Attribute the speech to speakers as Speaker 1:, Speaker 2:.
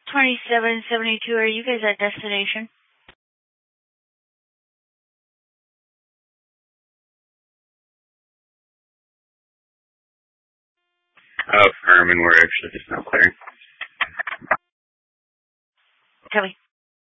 Speaker 1: 2772, are you guys at destination?
Speaker 2: Affirming, we're actually just now clearing.
Speaker 1: Tell me.